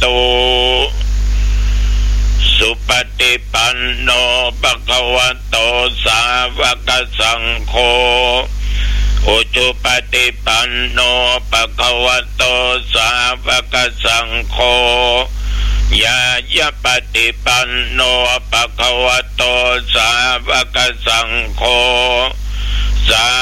โตสุปฏิปันโนภควโตสาวกสังโฆอุจุปฏิปันโนภควโตสาวกสังโฆยายะปฏิปันโนภควโตสาวกสังโฆสา